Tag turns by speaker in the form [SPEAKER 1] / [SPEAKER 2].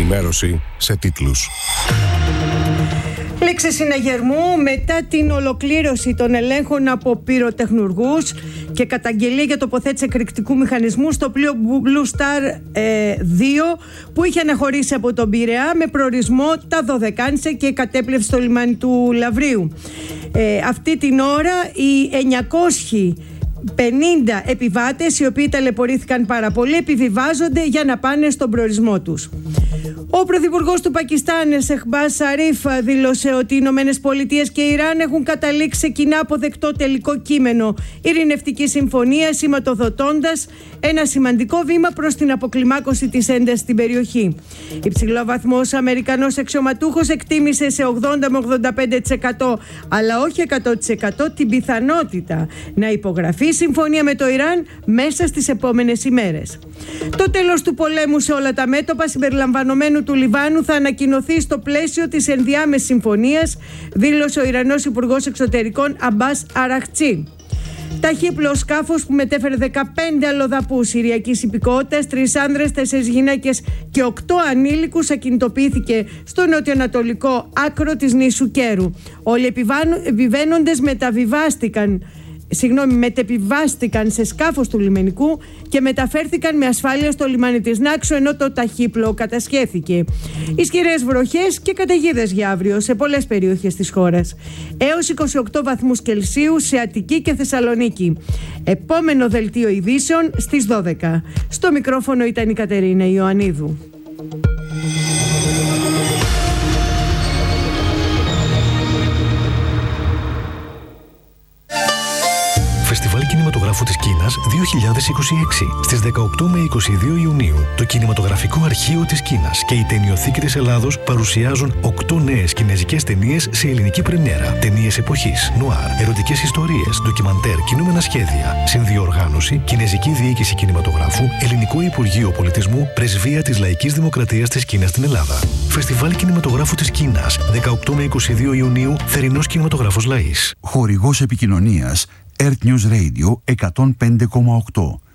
[SPEAKER 1] Ενημέρωση σε τίτλους.
[SPEAKER 2] Λήξη συναγερμού μετά την ολοκλήρωση των ελέγχων από πυροτεχνουργούς και καταγγελία για τοποθέτηση εκρηκτικού μηχανισμού στο πλοίο Blue Star 2 που είχε αναχωρήσει από τον Πειραιά με προορισμό τα Δωδεκάνησα και κατέπλευση στο λιμάνι του Λαυρίου. Αυτή την ώρα οι 950 επιβάτες, οι οποίοι ταλαιπωρήθηκαν πάρα πολύ, επιβιβάζονται για να πάνε στον προορισμό τους. Ο πρωθυπουργός του Πακιστάν, Σεχμπάζ Σαρίφ, δήλωσε ότι οι Ηνωμένες Πολιτείες και η Ιράν έχουν καταλήξει σε κοινά αποδεκτό τελικό κείμενο ειρηνευτική συμφωνία, σηματοδοτώντας ένα σημαντικό βήμα προς την αποκλιμάκωση της έντασης στην περιοχή. Υψηλόβαθμος Αμερικανός αξιωματούχος εκτίμησε σε 80 με 85%, αλλά όχι 100%, την πιθανότητα να υπογραφεί η συμφωνία με το Ιράν μέσα στις επόμενες ημέρες. Το τέλος του πολέμου σε όλα τα μέτωπα, συμπεριλαμβανομένου του Λιβάνου, θα ανακοινωθεί στο πλαίσιο της ενδιάμεσης συμφωνίας, δήλωσε ο Ιρανός Υπουργός Εξωτερικών Αμπάς Αραχτσί. Ταχύπλο σκάφος που μετέφερε 15 αλλοδαπούς Συριακής υπηκότητας, 3 άνδρες, 4 γυναίκες και 8 ανήλικους ακινητοποιήθηκε στο νοτιοανατολικό άκρο της νήσου Κέρου. Όλοι οι επιβαίνοντες μετεπιβάστηκαν σε σκάφος του λιμενικού και μεταφέρθηκαν με ασφάλεια στο λιμάνι της Νάξου, ενώ το ταχύπλο κατασχέθηκε. Ισχυρές βροχές και καταιγίδες για αύριο σε πολλές περιοχές της χώρας. Έως 28 βαθμούς Κελσίου σε Αττική και Θεσσαλονίκη. Επόμενο δελτίο ειδήσεων στις 12. Στο μικρόφωνο ήταν η Κατερίνα Ιωαννίδου.
[SPEAKER 3] Φεστιβάλ Κινηματογράφου της Κίνας 2026. Στις 18 με 22 Ιουνίου, το Κινηματογραφικό Αρχείο της Κίνας και η Ταινιοθήκη της Ελλάδος παρουσιάζουν 8 νέες κινεζικές ταινίες σε ελληνική πρεμιέρα. Ταινίες εποχής, νουάρ, ερωτικές ιστορίες, ντοκιμαντέρ, κινούμενα σχέδια. Συνδιοργάνωση, Κινεζική Διοίκηση Κινηματογράφου, Ελληνικό Υπουργείο Πολιτισμού, Πρεσβεία της Λαϊκής Δημοκρατίας της Κίνας στην Ελλάδα. Φεστιβάλ Κινηματογράφου της Κίνας 18 με 22 Ιουνίου, Θερινός Κινηματογράφος Λαΐς.
[SPEAKER 4] Χορηγός επικοινωνίας Earth News Radio 105,8.